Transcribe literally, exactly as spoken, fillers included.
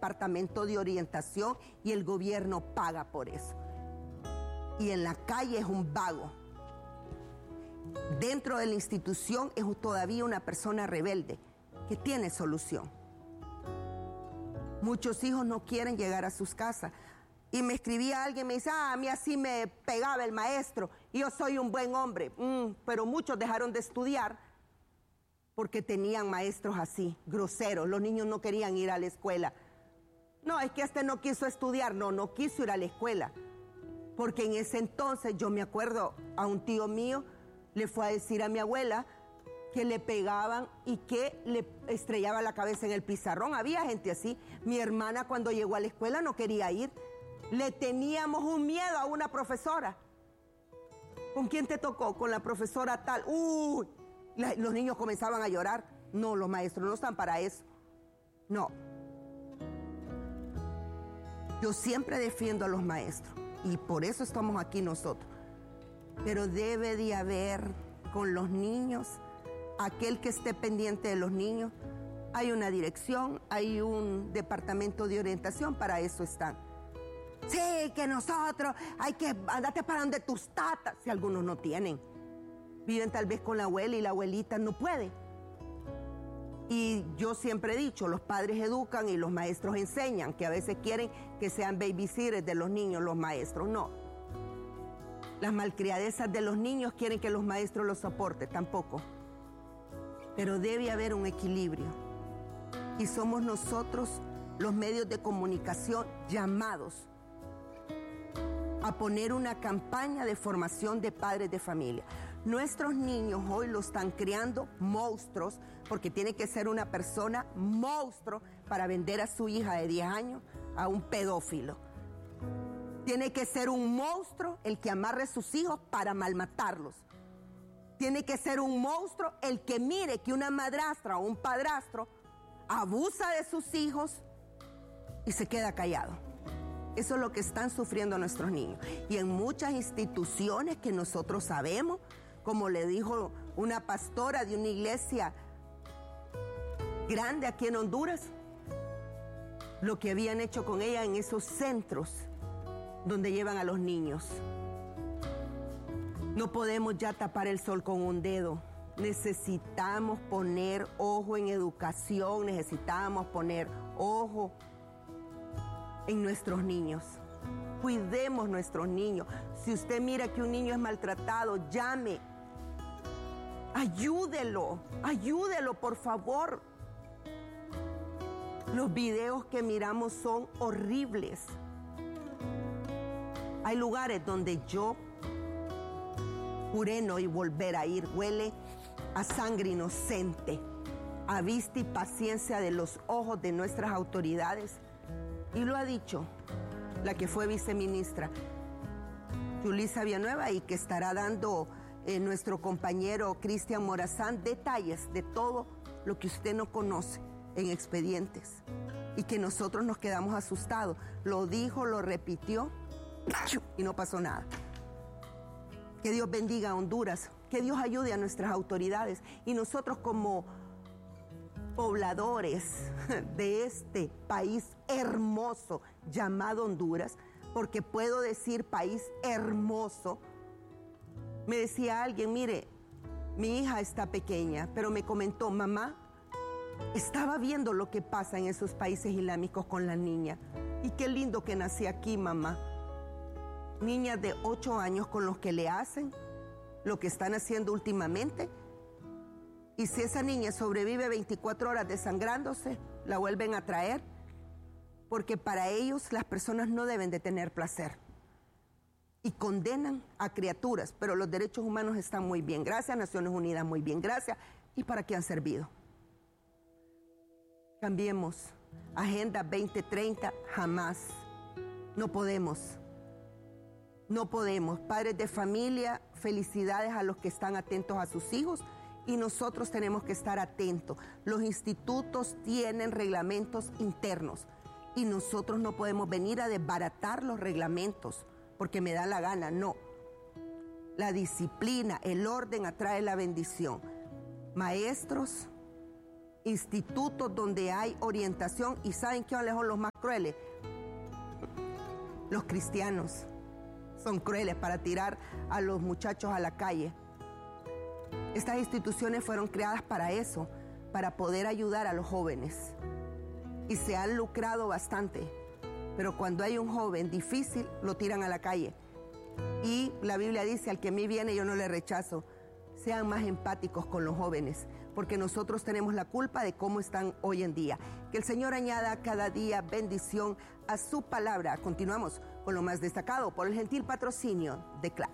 departamento de orientación y el gobierno paga por eso. Y en la calle es un vago. Dentro de la institución es todavía una persona rebelde que tiene solución. Muchos hijos no quieren llegar a sus casas. Y me escribía alguien, me dice, ah, a mí así me pegaba el maestro, y yo soy un buen hombre. Mm, pero muchos dejaron de estudiar porque tenían maestros así, groseros. Los niños no querían ir a la escuela. No, es que este no quiso estudiar. No, no quiso ir a la escuela. Porque en ese entonces, yo me acuerdo, a un tío mío le fue a decir a mi abuela que le pegaban y que le estrellaba la cabeza en el pizarrón. Había gente así. Mi hermana, cuando llegó a la escuela, no quería ir. Le teníamos un miedo a una profesora. ¿Con quién te tocó? Con la profesora tal. Uy, la, los niños comenzaban a llorar. No, los maestros no están para eso. No. Yo siempre defiendo a los maestros y por eso estamos aquí nosotros. Pero debe de haber con los niños, aquel que esté pendiente de los niños. Hay una dirección, hay un departamento de orientación, para eso están. Sí, que nosotros hay que andarte para donde tus tatas, si algunos no tienen. Viven tal vez con la abuela y la abuelita no puede. Y yo siempre he dicho, los padres educan y los maestros enseñan, que a veces quieren que sean babysitters de los niños, los maestros no. Las malcriadezas de los niños quieren que los maestros los soporten, tampoco. Pero debe haber un equilibrio. Y somos nosotros, los medios de comunicación, llamados a poner una campaña de formación de padres de familia. Nuestros niños hoy los están criando monstruos, porque tiene que ser una persona monstruo para vender a su hija de diez años a un pedófilo. Tiene que ser un monstruo el que amarre a sus hijos para malmatarlos. Tiene que ser un monstruo el que mire que una madrastra o un padrastro abusa de sus hijos y se queda callado. Eso es lo que están sufriendo nuestros niños. Y en muchas instituciones que nosotros sabemos, como le dijo una pastora de una iglesia grande aquí en Honduras, lo que habían hecho con ella en esos centros donde llevan a los niños. No podemos ya tapar el sol con un dedo. Necesitamos poner ojo en educación, necesitamos poner ojo en nuestros niños. Cuidemos nuestros niños. Si usted mira que un niño es maltratado, llame. Ayúdelo, ayúdelo, por favor. Los videos que miramos son horribles. Hay lugares donde yo juré no y volver a ir. Huele a sangre inocente, a vista y paciencia de los ojos de nuestras autoridades. Y lo ha dicho la que fue viceministra, Yulisa Villanueva, y que estará dando eh, nuestro compañero Cristian Morazán detalles de todo lo que usted no conoce en expedientes y que nosotros nos quedamos asustados. Lo dijo, lo repitió y no pasó nada. Que Dios bendiga a Honduras, que Dios ayude a nuestras autoridades y nosotros como pobladores de este país hermoso llamado Honduras, porque puedo decir país hermoso. Me decía alguien, mire, mi hija está pequeña, pero me comentó, mamá, estaba viendo lo que pasa en esos países islámicos con la niña. Y qué lindo que nací aquí, mamá. Niñas de ocho años con los que le hacen lo que están haciendo últimamente. Y si esa niña sobrevive veinticuatro horas desangrándose, la vuelven a traer, porque para ellos las personas no deben de tener placer. Y condenan a criaturas, pero los derechos humanos están muy bien. Gracias, Naciones Unidas, muy bien, gracias. ¿Y para qué han servido? Cambiemos. Agenda veinte treinta, jamás. No podemos. No podemos. Padres de familia, felicidades a los que están atentos a sus hijos. Y nosotros tenemos que estar atentos. Los institutos tienen reglamentos internos y nosotros no podemos venir a desbaratar los reglamentos porque me da la gana, no. La disciplina, el orden atrae la bendición. Maestros, institutos donde hay orientación. ¿Y saben quiénes son los más crueles? Los cristianos son crueles para tirar a los muchachos a la calle. Estas instituciones fueron creadas para eso, para poder ayudar a los jóvenes. Y se han lucrado bastante. Pero cuando hay un joven difícil, lo tiran a la calle. Y la Biblia dice, al que a mí viene yo no le rechazo. Sean más empáticos con los jóvenes, porque nosotros tenemos la culpa de cómo están hoy en día. Que el Señor añada cada día bendición a su palabra. Continuamos con lo más destacado por el gentil patrocinio de C L A